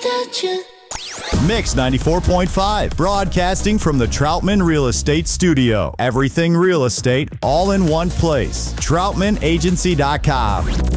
attention. Mix 94.5, broadcasting from the Troutman Real Estate Studio. Everything real estate, all in one place. TroutmanAgency.com.